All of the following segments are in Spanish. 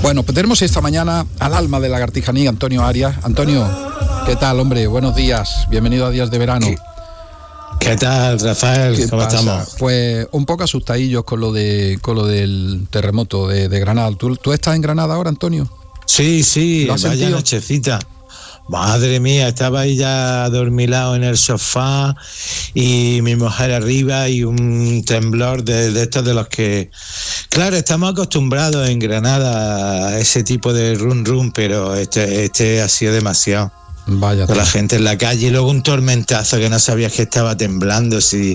Bueno, pues tenemos esta mañana al alma de la lagartijanía, Antonio Arias. Antonio, ¿qué tal, hombre? Buenos días, bienvenido a Días de Verano. ¿Qué tal, Rafael? ¿Cómo estamos? Pues un poco asustadillos con lo del terremoto de Granada. ¿Tú estás en Granada ahora, Antonio? Sí, vaya nochecita. Madre mía, estaba ahí ya adormilado en el sofá y mi mujer arriba y un temblor de estos de los que... Claro, estamos acostumbrados en Granada a ese tipo de rum, pero este ha sido demasiado. Vaya, con la gente en la calle y luego un tormentazo que no sabías que estaba temblando. Sí.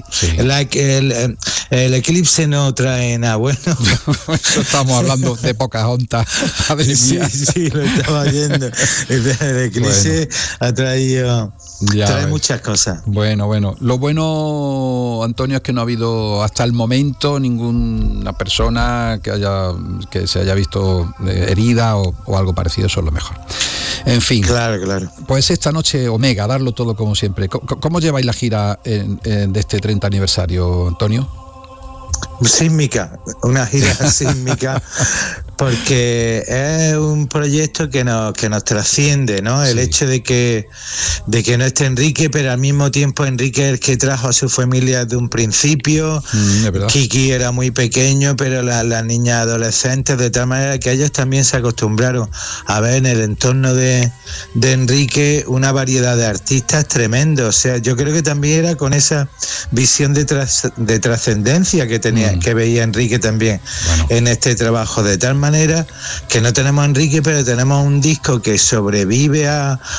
El eclipse no trae nada bueno. Eso estamos hablando de Pocahontas. Sí, lo estaba oyendo. El eclipse ha traído... trae muchas cosas. Bueno. Lo bueno, Antonio, es que no ha habido hasta el momento ninguna persona que se haya visto herida o algo parecido. Eso es lo mejor. En fin. Claro. Pues esta noche, Omega, darlo todo como siempre. ¿Cómo lleváis la gira de este 30 aniversario, Antonio? Sísmica, una gira sísmica, porque es un proyecto que nos trasciende, ¿no? El hecho de que no esté Enrique, pero al mismo tiempo Enrique es el que trajo a su familia desde un principio. Kiki era muy pequeño, pero las niñas adolescentes, de tal manera que ellos también se acostumbraron a ver en el entorno de Enrique una variedad de artistas tremendo. O sea, yo creo que también era con esa visión de trascendencia que tenía, que veía Enrique también en este trabajo, de tal manera que no tenemos a Enrique, pero tenemos un disco que sobrevive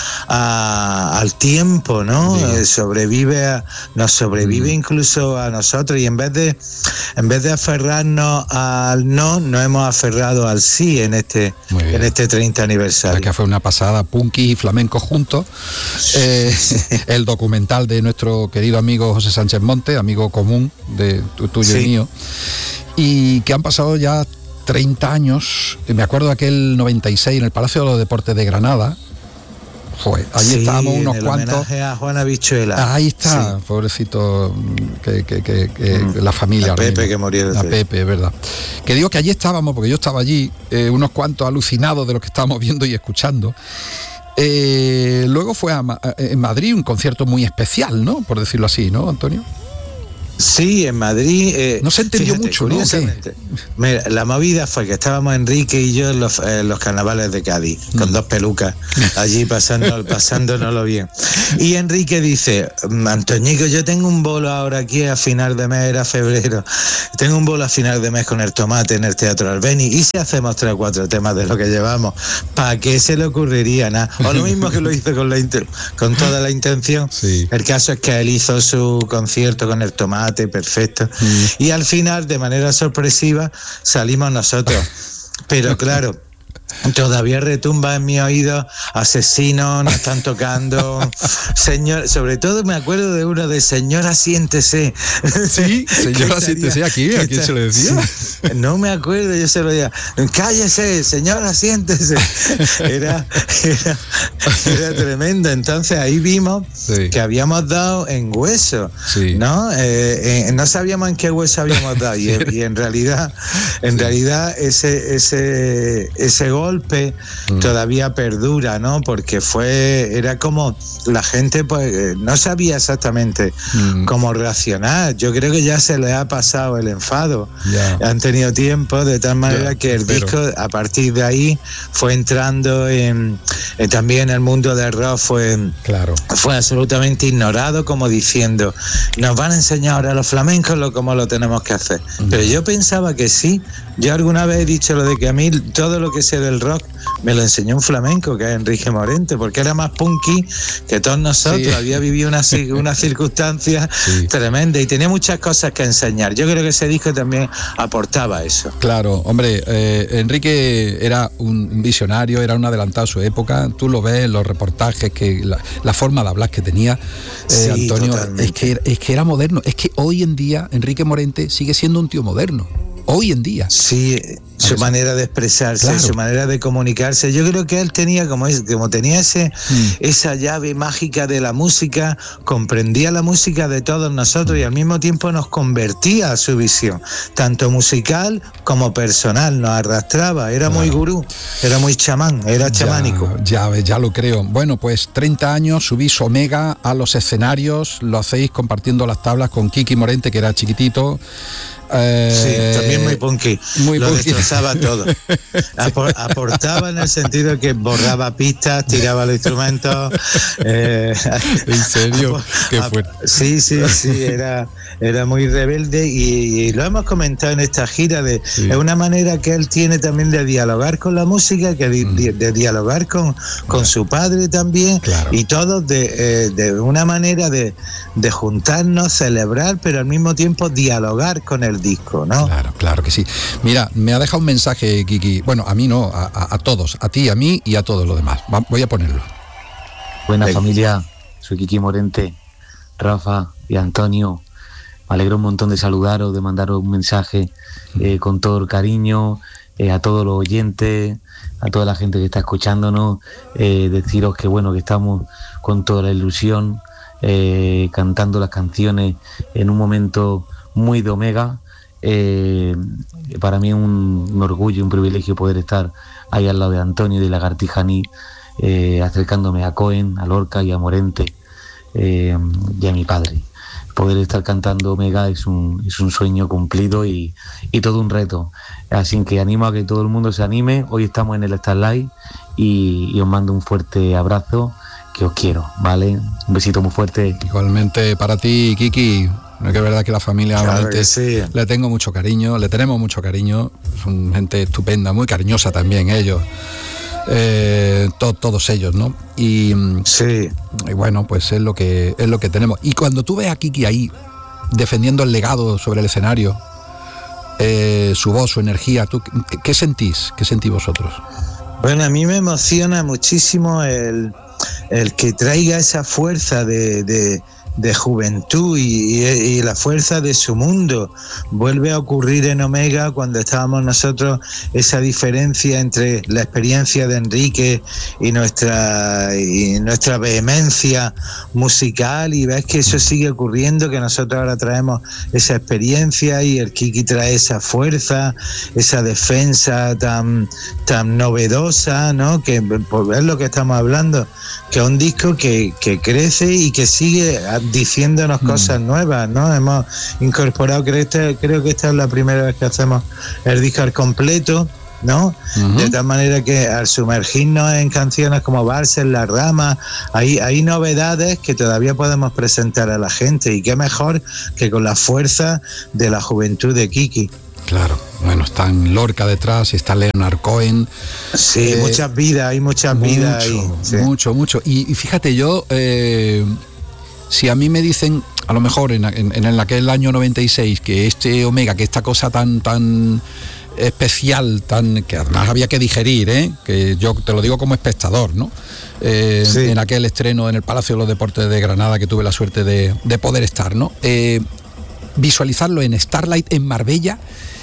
al tiempo, ¿no? Nos sobrevive incluso a nosotros, y en vez de aferrarnos al no, nos hemos aferrado al sí en este 30 aniversario. Que fue una pasada, punky y flamenco juntos. El documental de nuestro querido amigo José Sánchez Monte, amigo común de tuyo y mío, y que han pasado ya 30 años. Me acuerdo de aquel 96 en el Palacio de los Deportes de Granada. Allí estábamos unos cuantos. Homenaje a Juana Bichuela. Ahí está, pobrecito, la familia. A Pepe, que murió a Pepe, es verdad. Que digo que allí estábamos, porque yo estaba allí, unos cuantos alucinados de lo que estábamos viendo y escuchando. Luego fue en Madrid un concierto muy especial, ¿no? Por decirlo así, ¿no, Antonio? Sí, en Madrid... no se entendió mucho, ¿no? Mira, la movida fue que estábamos Enrique y yo en los carnavales de Cádiz, con dos pelucas, allí pasándonoslo bien. Y Enrique dice: Antoñico, yo tengo un bolo ahora aquí a final de mes, era febrero, tengo un bolo a final de mes con el Tomate en el Teatro Albeni, y si hacemos 3 o 4 temas de lo que llevamos, ¿para qué se le ocurriría nada? O lo mismo que lo hizo con toda la intención. Sí. El caso es que él hizo su concierto con el Tomate, perfecto, y al final, de manera sorpresiva, salimos nosotros, pero claro, todavía retumba en mi oído: Asesinos, nos están tocando, señor, sobre todo me acuerdo de uno de Señora, siéntese. Sí, Señora, siéntese. ¿A quién se le decía? No me acuerdo, yo se lo decía: cállese, señora, siéntese. Era tremendo. Entonces ahí vimos que habíamos dado en hueso, ¿no? No sabíamos en qué hueso habíamos dado, y en realidad ese golpe todavía perdura, ¿no? Porque era como la gente pues no sabía exactamente cómo reaccionar. Yo creo que ya se les ha pasado el enfado, han tenido tiempo, de tal manera que el disco a partir de ahí fue entrando también el mundo del rock fue absolutamente ignorado, como diciendo: nos van a enseñar ahora a los flamencos cómo lo tenemos que hacer. Pero yo pensaba que sí. Yo alguna vez he dicho lo de que a mí todo lo que sé del rock me lo enseñó un flamenco, que es Enrique Morente, porque era más punky que todos nosotros, había vivido una circunstancia tremenda y tenía muchas cosas que enseñar. Yo creo que ese disco también aportaba eso. Claro, hombre, Enrique era un visionario, era un adelantado a su época. Tú lo ves en los reportajes, que la forma de hablar que tenía, Antonio, es que era moderno. Es que hoy en día Enrique Morente sigue siendo un tío moderno. hoy en día. Sí, su manera de expresarse, claro, su manera de comunicarse. Yo creo que él tenía como tenía esa llave mágica de la música, comprendía la música de todos nosotros y al mismo tiempo nos convertía a su visión, tanto musical como personal, nos arrastraba, era muy gurú, era muy chamán, era chamánico. Ya lo creo. Bueno, pues 30 años, subís Omega a los escenarios, lo hacéis compartiendo las tablas con Kiki Morente, que era chiquitito. Sí, también muy punky. Lo destrozaba todo. Aportaba en el sentido que borraba pistas, tiraba los instrumentos. ¿En serio? Qué fuerte. Sí, era muy rebelde y lo hemos comentado en esta gira. Es una manera que él tiene también de dialogar con la música, de dialogar con su padre también, claro. Y todos de una manera de juntarnos, celebrar, pero al mismo tiempo dialogar con el disco, ¿no? Claro que sí. Mira, me ha dejado un mensaje, Kiki. Bueno, a mí no, a todos, a ti, a mí y a todos los demás. Voy a ponerlo. Buena familia, soy Kiki Morente, Rafa y Antonio. Me alegro un montón de saludaros, de mandaros un mensaje con todo el cariño, a todos los oyentes, a toda la gente que está escuchándonos, deciros que bueno, que estamos con toda la ilusión, cantando las canciones en un momento muy de Omega. Para mí es un orgullo, un privilegio poder estar ahí al lado de Antonio y de Lagartija Ní, acercándome a Cohen, a Lorca y a Morente y a mi padre. Poder estar cantando Omega es un sueño cumplido y todo un reto. Así que animo a que todo el mundo se anime. Hoy estamos en el Starlight y os mando un fuerte abrazo, que os quiero, ¿vale? Un besito muy fuerte. Igualmente para ti, Kiki. No es que es verdad que la familia sí. Le tengo mucho cariño, le tenemos mucho cariño. Son gente estupenda, muy cariñosa también ellos. Todos ellos, ¿no? Y bueno, pues es lo que tenemos. Y cuando tú ves a Kiki ahí defendiendo el legado sobre el escenario, su voz, su energía, ¿qué sentís? ¿Qué sentís vosotros? Bueno, a mí me emociona muchísimo el que traiga esa fuerza de juventud y la fuerza de su mundo. Vuelve a ocurrir en Omega cuando estábamos nosotros, esa diferencia entre la experiencia de Enrique y nuestra vehemencia musical, y ves que eso sigue ocurriendo, que nosotros ahora traemos esa experiencia y el Kiki trae esa fuerza, esa defensa tan novedosa, ¿no? Que pues, es lo que estamos hablando, que es un disco que crece y que sigue diciéndonos cosas nuevas, ¿no? Hemos incorporado, creo que esta es la primera vez que hacemos el disco al completo, ¿no? Uh-huh. De tal manera que al sumergirnos en canciones como Vals en la Rama, hay novedades que todavía podemos presentar a la gente, y qué mejor que con la fuerza de la juventud de Kiki. Claro, bueno, están Lorca detrás, está Leonard Cohen. Sí, muchas vidas, hay muchas vidas ahí. Sí. Mucho. Y fíjate, yo, si a mí me dicen, a lo mejor en aquel año 96, que este Omega, que esta cosa tan especial, que además había que digerir, que yo te lo digo como espectador, ¿no? En aquel estreno en el Palacio de los Deportes de Granada, que tuve la suerte de poder estar, ¿no? Visualizarlo en Starlight, en Marbella.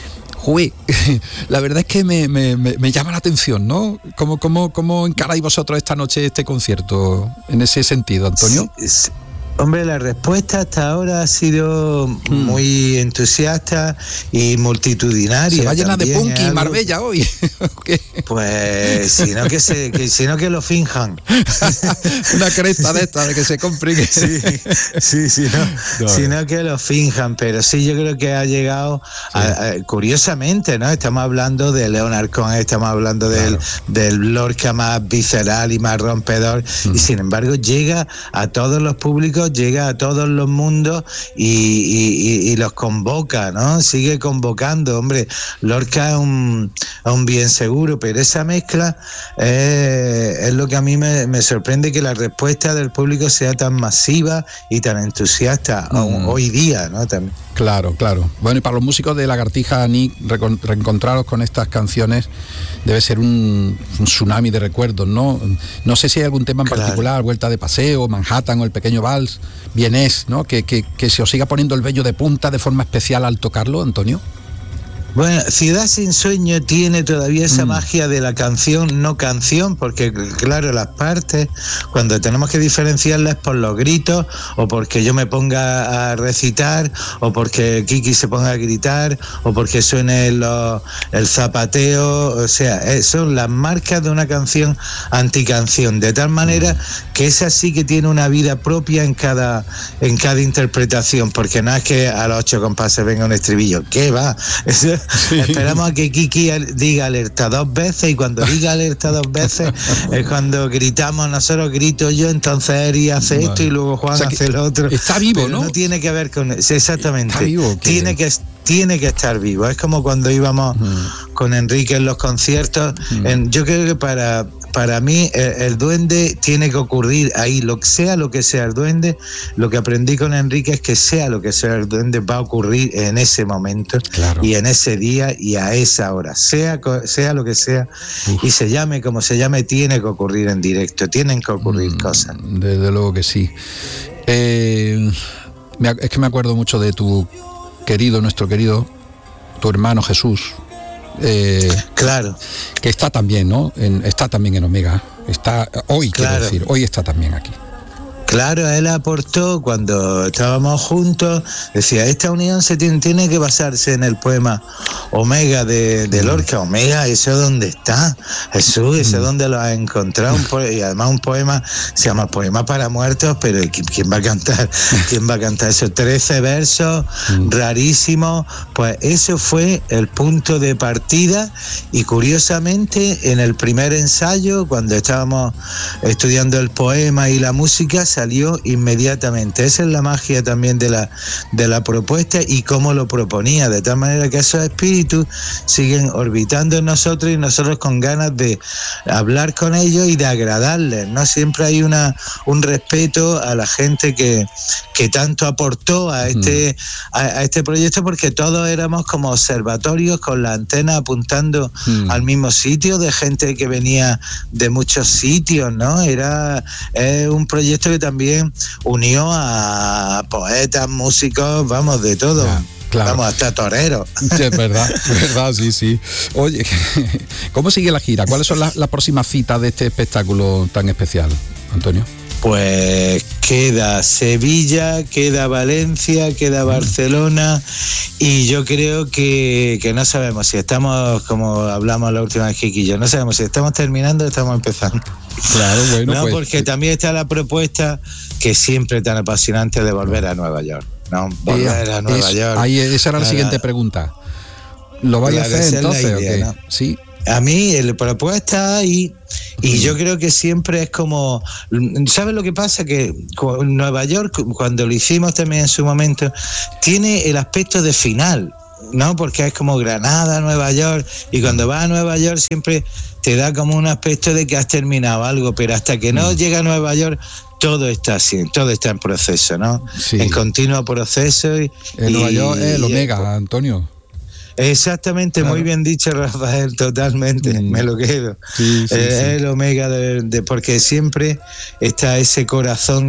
La verdad es que me llama la atención, ¿no? ¿Cómo encaráis vosotros esta noche este concierto en ese sentido, Antonio? Sí. Hombre, la respuesta hasta ahora ha sido muy entusiasta y multitudinaria. Se va llena de punky y Marbella hoy. Pues sino que lo finjan. Una cresta de esta, de que se complique. Sí, sino que lo finjan. Pero sí, yo creo que ha llegado curiosamente, ¿no? Estamos hablando de Leonard Cohen, estamos hablando del Lorca más visceral y más rompedor, y sin embargo llega a todos los públicos, llega a todos los mundos y los convoca, ¿no? Sigue convocando, hombre. Lorca es un bien seguro, pero esa mezcla es lo que a mí me sorprende, que la respuesta del público sea tan masiva y tan entusiasta hoy día, ¿no? También. Claro. Bueno, y para los músicos de Lagartija Ní, reencontraros con estas canciones debe ser un tsunami de recuerdos, ¿no? No sé si hay algún tema en particular, Vuelta de Paseo, Manhattan o El Pequeño Vals, Vienés, ¿no? Que se os siga poniendo el vello de punta de forma especial al tocarlo, Antonio. Bueno, Ciudad sin sueño tiene todavía esa magia de la canción, no canción, porque claro, las partes, cuando tenemos que diferenciarlas por los gritos, o porque yo me ponga a recitar, o porque Kiki se ponga a gritar, o porque suene el zapateo, o sea, son las marcas de una canción anticanción, de tal manera que esa sí que tiene una vida propia en cada interpretación, porque no es que a los 8 compases venga un estribillo, ¿qué va? Sí. Esperamos a que Kiki diga alerta 2 veces, y cuando diga alerta 2 veces es cuando gritamos, nosotros grito yo, entonces Eri hace esto y luego Juan hace el otro. Está vivo, pero ¿no? No tiene que ver con eso, exactamente. Está vivo, tiene que estar vivo. Es como cuando íbamos con Enrique en los conciertos. Yo creo que para mí el duende tiene que ocurrir ahí, lo que sea el duende. Lo que aprendí con Enrique es que sea lo que sea el duende, va a ocurrir en ese momento, claro, y en ese día y a esa hora, sea lo que sea. Y se llame como se llame, tiene que ocurrir en directo, tienen que ocurrir cosas. Desde luego que sí. Es que me acuerdo mucho de nuestro querido, tu hermano Jesús. Claro. Que está también, ¿no? Está también en Omega. Está hoy, claro, quiero decir, hoy está también aquí. Claro, él aportó cuando estábamos juntos, decía, esta unión tiene que basarse en el poema Omega de Lorca. Omega, ¿eso es dónde está? Jesús, ¿eso es dónde lo has encontrado? Y además un poema, se llama Poema para Muertos, pero ¿quién va a cantar? ¿Quién va a cantar esos 13 versos rarísimos? Pues eso fue el punto de partida, y curiosamente en el primer ensayo, cuando estábamos estudiando el poema y la música, salió inmediatamente. Esa es la magia también de la propuesta y cómo lo proponía, de tal manera que esos espíritus siguen orbitando en nosotros, y nosotros con ganas de hablar con ellos y de agradarles, ¿no? Siempre hay un respeto a la gente que tanto aportó a este proyecto, porque todos éramos como observatorios con la antena apuntando al mismo sitio, de gente que venía de muchos sitios, ¿no? Es un proyecto que también unió a poetas, músicos, vamos, de todo. Claro. Vamos, hasta toreros. Es verdad, sí. Oye, ¿cómo sigue la gira? ¿Cuáles son las próximas citas de este espectáculo tan especial, Antonio? Pues queda Sevilla, queda Valencia, queda Barcelona, y yo creo que no sabemos si estamos, como hablamos la última vez, Kiki y yo, no sabemos si estamos terminando o estamos empezando. Claro, bueno, no, pues, porque también está la propuesta, que siempre tan apasionante, de volver a Nueva York, ¿no? Volver a Nueva York. Ahí, esa era la siguiente pregunta. ¿Lo vais a hacer entonces o qué? ¿No? Sí. A mí la propuesta ahí, y yo creo que siempre es como, ¿sabes lo que pasa? Que Nueva York, cuando lo hicimos también en su momento, tiene el aspecto de final, ¿no? Porque es como Granada, Nueva York, y cuando vas a Nueva York siempre te da como un aspecto de que has terminado algo, pero hasta que no llega a Nueva York, todo está así, todo está en proceso, ¿no? Sí. En continuo proceso. En Nueva York es el Omega, Antonio. Exactamente, claro. Muy bien dicho, Rafael, totalmente, me lo quedo. Sí. El Omega porque siempre está ese corazón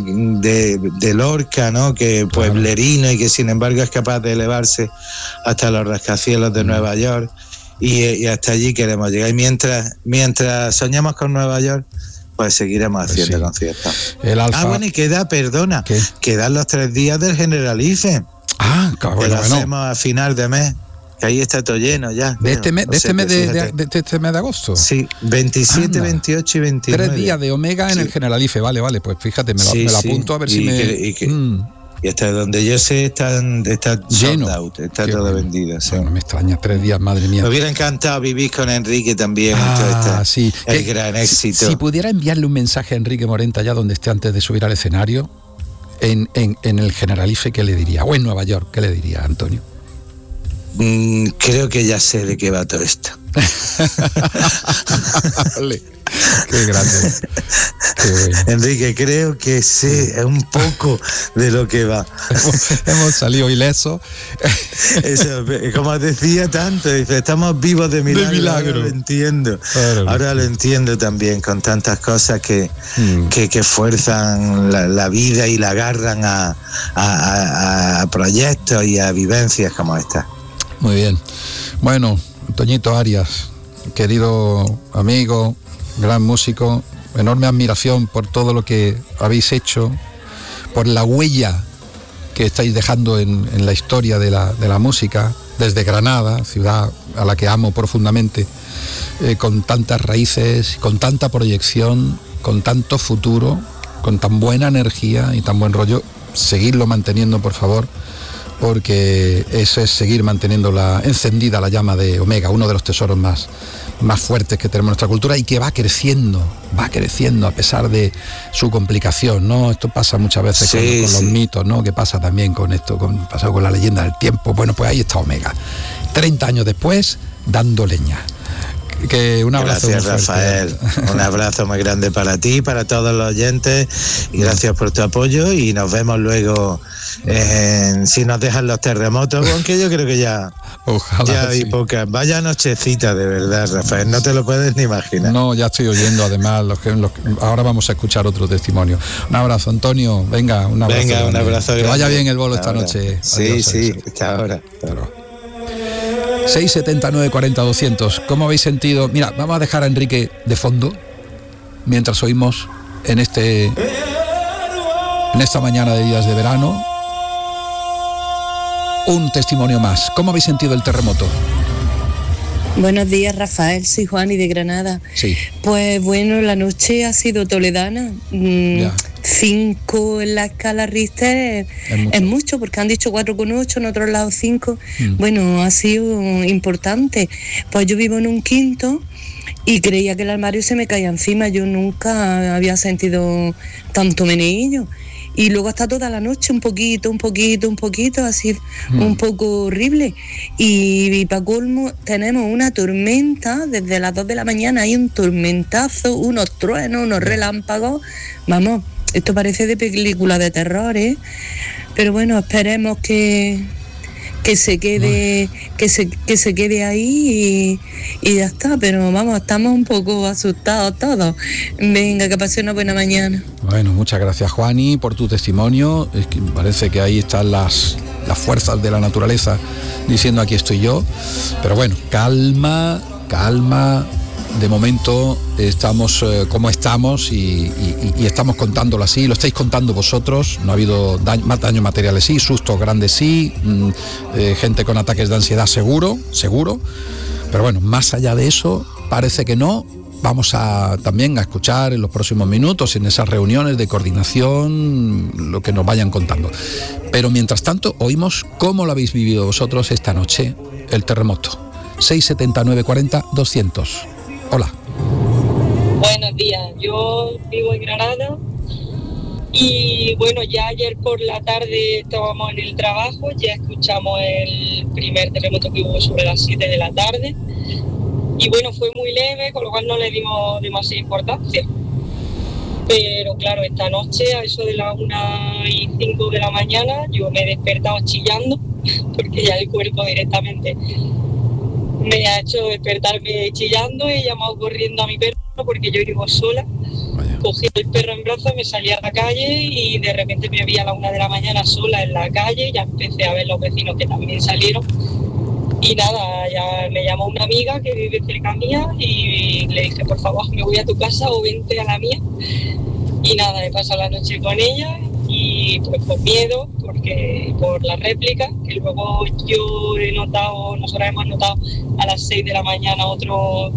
de Lorca, ¿no? Que pueblerino, y que sin embargo es capaz de elevarse hasta los rascacielos de Nueva York, y hasta allí queremos llegar. Y mientras soñamos con Nueva York, pues seguiremos haciendo conciertos. Bueno, y quedan los 3 días del Generalife. Claro, que lo hacemos a final de mes. Que ahí está todo lleno ya. ¿De este mes de agosto? Sí, 27, 28 y 29. 3 días de Omega en el Generalife, vale, pues fíjate, me lo apunto a ver si y hasta donde yo sé está lleno, sold out, está todo vendido. Sí. Bueno, me extraña, 3 días, madre mía. Me hubiera encantado vivir con Enrique también. Sí. El gran éxito. Si pudiera enviarle un mensaje a Enrique Morente allá donde esté antes de subir al escenario, en el Generalife, ¿qué le diría? O en Nueva York, ¿qué le diría, Antonio? Creo que ya sé de qué va todo esto. Qué grande. Qué bueno. Enrique, creo que sé un poco de lo que va. Hemos salido ilesos. Eso, como decía tanto, dice, estamos vivos de milagro. Ahora lo entiendo. Ahora lo entiendo también, con tantas cosas que fuerzan la vida y la agarran a proyectos y a vivencias como esta. Muy bien. Bueno, Toñito Arias, querido amigo, gran músico, enorme admiración por todo lo que habéis hecho, por la huella que estáis dejando en la historia de la música, desde Granada, ciudad a la que amo profundamente, con tantas raíces, con tanta proyección, con tanto futuro, con tan buena energía y tan buen rollo. Seguidlo manteniendo, por favor, porque eso es seguir manteniendo encendida la llama de Omega, uno de los tesoros más fuertes que tenemos en nuestra cultura y que va creciendo a pesar de su complicación, ¿no? Esto pasa muchas veces con los mitos, ¿no? Que pasa también con esto, pasa con la leyenda del tiempo. Bueno, pues ahí está Omega, 30 años después, dando leña. Que un abrazo. Gracias, Rafael. Un abrazo muy grande para ti, para todos los oyentes, y gracias por tu apoyo, y nos vemos luego si nos dejan los terremotos, aunque yo creo que ya hay pocas. Vaya nochecita, de verdad, Rafael, no te lo puedes ni imaginar. No, ya estoy oyendo además ahora vamos a escuchar otro testimonio. Un abrazo, Antonio. Venga, un abrazo. Venga, un abrazo grande. Que vaya bien el bolo esta noche. Sí, hasta ahora. 679 40 200. ¿Cómo habéis sentido? Mira, vamos a dejar a Enrique de fondo mientras oímos en esta mañana de días de verano un testimonio más. ¿Cómo habéis sentido el terremoto? Buenos días, Rafael, soy Juani de Granada. Sí. Pues bueno, la noche ha sido toledana. 5 en la escala Richter es mucho, porque han dicho 4,8, en otros lados 5. Bueno, ha sido importante. Pues yo vivo en un quinto y creía que el armario se me caía encima. Yo nunca había sentido tanto meneillo. Y luego hasta toda la noche un poquito, así un poco horrible. Y para colmo tenemos una tormenta, desde las 2 de la mañana hay un tormentazo, unos truenos, unos relámpagos. Vamos, esto parece de película de terror, ¿eh? Pero bueno, esperemos que se quede ahí y ya está. Pero vamos, estamos un poco asustados todos. Venga, que pase una buena mañana. Bueno, muchas gracias, Juani, por tu testimonio. Es que parece que ahí están las fuerzas de la naturaleza diciendo aquí estoy yo. Pero bueno, calma. De momento estamos como estamos y estamos contándolo así, lo estáis contando vosotros. No ha habido más daños materiales, sí, sustos grandes, sí, gente con ataques de ansiedad, seguro, pero bueno, más allá de eso, parece que no. Vamos también a escuchar en los próximos minutos, en esas reuniones de coordinación, lo que nos vayan contando. Pero mientras tanto, oímos cómo lo habéis vivido vosotros esta noche, el terremoto. 679 40 200. Hola. Buenos días, yo vivo en Granada y bueno, ya ayer por la tarde estábamos en el trabajo, ya escuchamos el primer terremoto que hubo sobre las 7 de la tarde y bueno, fue muy leve, con lo cual no le dimos demasiada importancia. Pero claro, esta noche a eso de las 1:05 de la mañana yo me he despertado chillando porque ya el cuerpo directamente me ha hecho despertarme chillando. He llamado corriendo a mi perro porque yo vivo sola. Cogí el perro en brazos, me salí a la calle y de repente me vi a la 1 de la mañana sola en la calle. Ya empecé a ver los vecinos que también salieron y nada, ya me llamó una amiga que vive cerca mía y le dije, por favor, me voy a tu casa o vente a la mía. Y nada, he pasado la noche con ella y pues con miedo, porque por la réplica, que luego nosotros hemos notado a las 6 de la mañana otro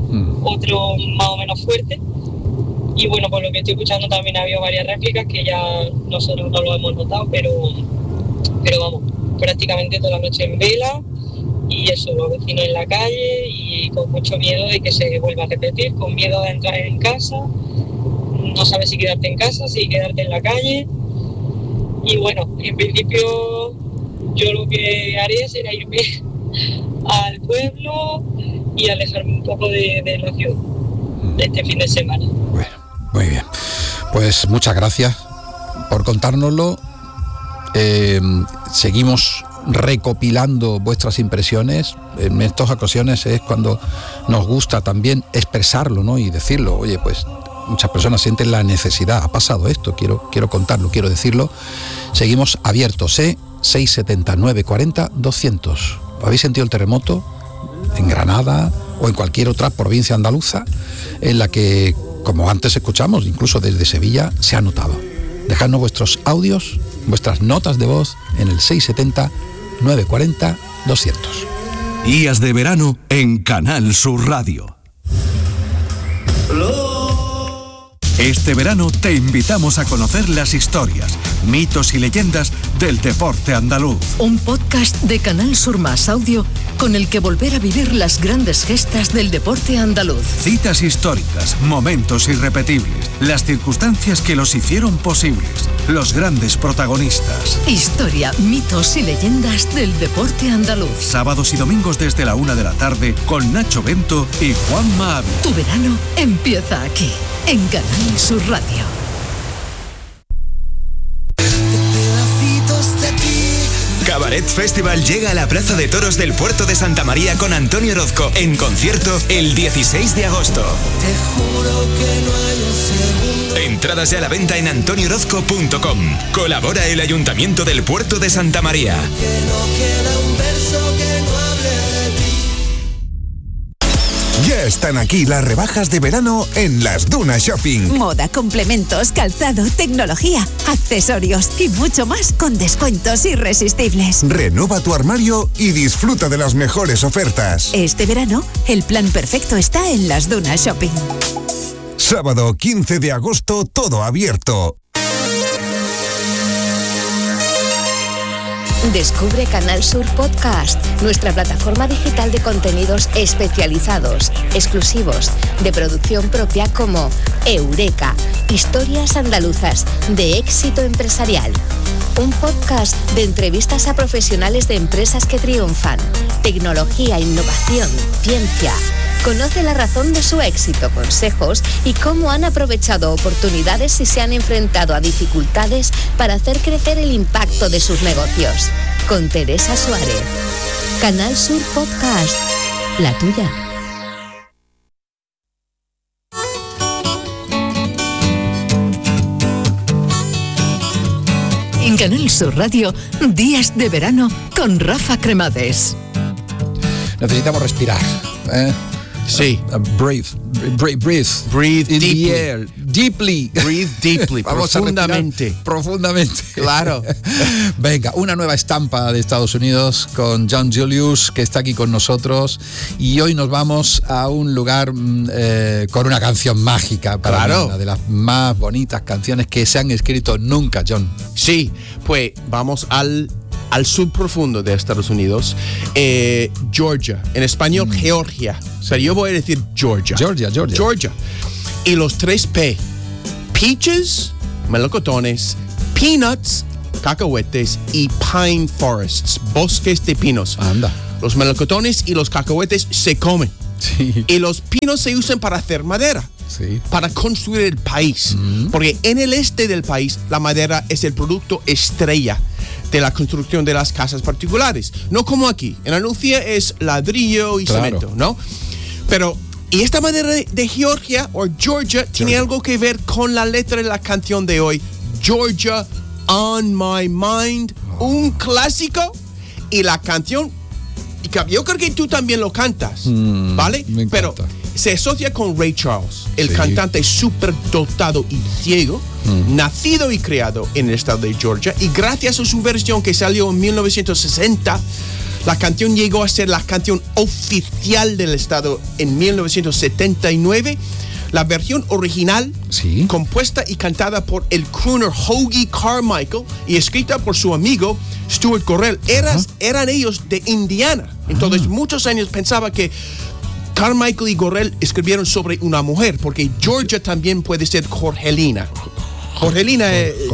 más o menos fuerte. Y bueno, por lo que estoy escuchando también ha habido varias réplicas que ya nosotros no lo hemos notado, pero vamos, prácticamente toda la noche en vela y eso, los vecinos en la calle y con mucho miedo de que se vuelva a repetir, con miedo de entrar en casa, no sabes si quedarte en casa, si quedarte en la calle. Y bueno, en principio yo lo que haré será irme al pueblo y alejarme un poco de la ciudad este fin de semana. Bueno, muy bien. Pues muchas gracias por contárnoslo. Seguimos recopilando vuestras impresiones. En estas ocasiones es cuando nos gusta también expresarlo, ¿no? Y decirlo. Oye, pues muchas personas sienten la necesidad, ha pasado esto, quiero contarlo, quiero decirlo. Seguimos abiertos, 679 40 200. ¿Habéis sentido el terremoto en Granada o en cualquier otra provincia andaluza en la que, como antes escuchamos, incluso desde Sevilla, se ha notado? Dejadnos vuestros audios, vuestras notas de voz en el 670-940-200. Días de verano en Canal Sur Radio. Este verano te invitamos a conocer las historias, mitos y leyendas del deporte andaluz. Un podcast de Canal Sur Más Audio con el que volver a vivir las grandes gestas del deporte andaluz. Citas históricas, momentos irrepetibles, las circunstancias que los hicieron posibles, los grandes protagonistas. Historia, mitos y leyendas del deporte andaluz. Sábados y domingos desde la 1 de la tarde con Nacho Bento y Juan Mavi. Tu verano empieza aquí, en Canal Sur Radio. Cabaret Festival llega a la Plaza de Toros del Puerto de Santa María con Antonio Orozco en concierto el 16 de agosto. Te juro que no hay un segundo. Entradas ya a la venta en antoniorozco.com. Colabora el Ayuntamiento del Puerto de Santa María. Que no queda un verso que no hable de ti. Ya están aquí las rebajas de verano en Las Dunas Shopping. Moda, complementos, calzado, tecnología, accesorios y mucho más con descuentos irresistibles. Renueva tu armario y disfruta de las mejores ofertas. Este verano, el plan perfecto está en Las Dunas Shopping. Sábado 15 de agosto, todo abierto. Descubre Canal Sur Podcast, nuestra plataforma digital de contenidos especializados, exclusivos, de producción propia como Eureka, historias andaluzas de éxito empresarial. Un podcast de entrevistas a profesionales de empresas que triunfan, tecnología, innovación, ciencia. Conoce la razón de su éxito, consejos y cómo han aprovechado oportunidades y se han enfrentado a dificultades para hacer crecer el impacto de sus negocios. Con Teresa Suárez. Canal Sur Podcast. La tuya. En Canal Sur Radio, Días de verano con Rafa Cremades. Necesitamos respirar, ¿eh? Sí. Breathe in deeply. the air. Deeply. Breathe deeply. Vamos profundamente. A respirar profundamente. Claro. Venga, una nueva estampa de Estados Unidos con John Julius, que está aquí con nosotros. Y hoy nos vamos a un lugar con una canción mágica. Para mí, una de las más bonitas canciones que se han escrito nunca, John. Sí, pues vamos al sur profundo de Estados Unidos, Georgia, en español Georgia, pero yo voy a decir Georgia. Georgia. Y los 3 P: peaches, melocotones; peanuts, cacahuetes; y pine forests, bosques de pinos. Anda. Los melocotones y los cacahuetes se comen. Sí. Y los pinos se usan para hacer madera. Sí. Para construir el país. Porque en el este del país la madera es el producto estrella de la construcción de las casas particulares. No como aquí. En Andalucía es ladrillo y cemento, ¿no? Pero, y esta madera de Georgia o Georgia tiene algo que ver con la letra de la canción de hoy. Georgia on my mind. Un clásico. Y la canción, yo creo que tú también lo cantas, ¿vale? Pero se asocia con Ray Charles, el cantante súper dotado y ciego, nacido y criado en el estado de Georgia, y gracias a su versión que salió en 1960, la canción llegó a ser la canción oficial del estado en 1979. La versión original, compuesta y cantada por el crooner Hoagy Carmichael y escrita por su amigo Stuart Gorrell. Eran ellos de Indiana. Entonces, muchos años pensaba que Carmichael y Gorrell escribieron sobre una mujer, porque Georgia también puede ser Jorgelina. Jorgelina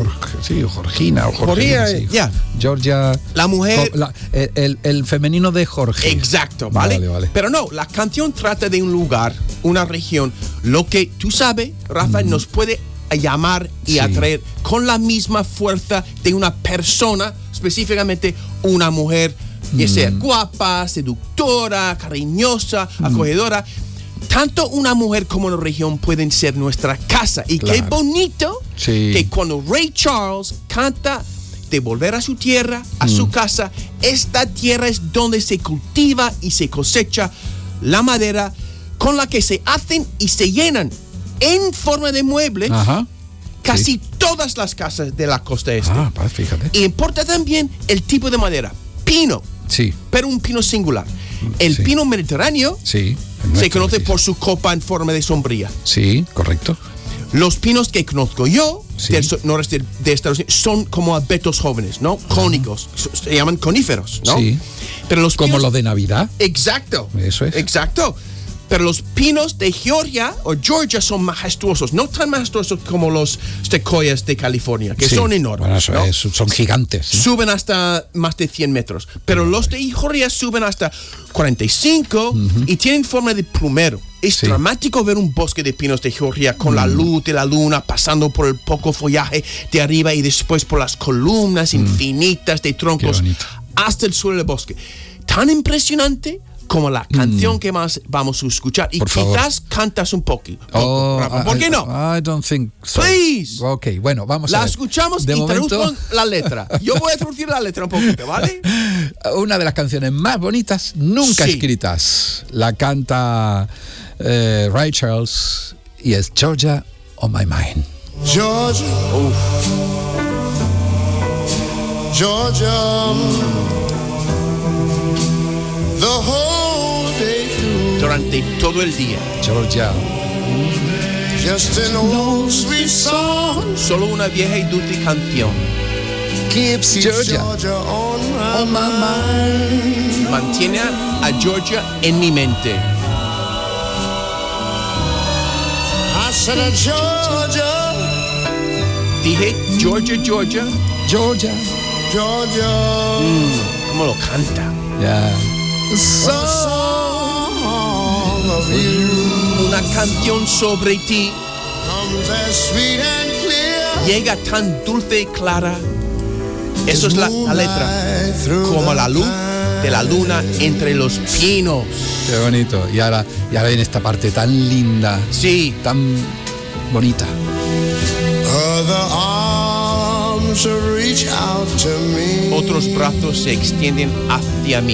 Georgina o Jorgelina. Georgia. La mujer. El femenino de Jorge. Exacto, ¿vale? Pero no, la canción trata de un lugar, una región, lo que tú sabes, Rafa, nos puede llamar y atraer con la misma fuerza de una persona, específicamente una mujer, que sea guapa, seductora, cariñosa, acogedora. Tanto una mujer como una región pueden ser nuestra casa. Y qué bonito que cuando Ray Charles canta de volver a su tierra, a su casa. Esta tierra es donde se cultiva y se cosecha la madera con la que se hacen y se llenan en forma de muebles casi todas las casas de la costa este. Fíjate. Y importa también el tipo de madera, pino, pero un pino singular. El pino mediterráneo se conoce por su copa en forma de sombría. Sí, correcto. Los pinos que conozco yo del noreste de Estados Unidos son como abetos jóvenes, ¿no? Cónicos, se llaman coníferos, ¿no? Sí. Pero los como pinos, los de Navidad. Exacto. Eso es. Exacto. Pero los pinos de Georgia o Georgia son majestuosos, no tan majestuosos como los sequoias de California, que son enormes. Bueno, son gigantes. ¿Sí? Suben hasta más de 100 metros. Pero los de Georgia suben hasta 45 y tienen forma de plumero. Es dramático ver un bosque de pinos de Georgia con la luz de la luna pasando por el poco follaje de arriba y después por las columnas infinitas de troncos hasta el suelo del bosque. Tan impresionante como la canción que más vamos a escuchar. Y quizás cantas un poquito. ¿Por qué no? I don't think so. Please. Ok, bueno, vamos a ver. La escuchamos y traduzco la letra. Yo voy a traducir la letra un poquito, ¿vale? Una de las canciones más bonitas nunca escritas. La canta Ray Charles y es Georgia on My Mind. Georgia. Georgia. The whole day through. Durante todo el día. Georgia. Just an old sweet song. Solo una vieja y dulce canción. Keeps Georgia on my mind. Mantiene a Georgia en mi mente. I said Georgia. Dije Georgia, Georgia. Georgia. Georgia. ¿Cómo lo canta? Song of you. Una canción sobre ti. Comes as sweet and clear. Llega tan dulce y clara. Eso es la letra. Como la luz de la luna entre los pinos. Qué bonito. Y ahora viene esta parte tan linda. Sí. Tan bonita. Other arms reach out to me. Otros brazos se extienden hacia mí.